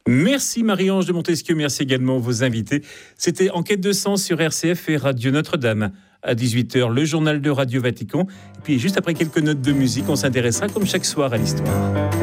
Merci Marie-Ange de Montesquieu, merci également vos invités. C'était Enquête de sens sur RCF et Radio Notre-Dame. À 18h, le journal de Radio Vatican. Et puis juste après quelques notes de musique, on s'intéressera comme chaque soir à l'histoire.